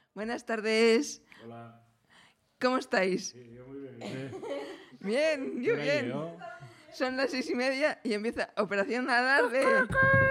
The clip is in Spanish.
Buenas tardes. Hola. ¿Cómo estáis? Sí, yo muy bien. Bien, yo bien. Son las 6:30 y empieza Operación Alarde.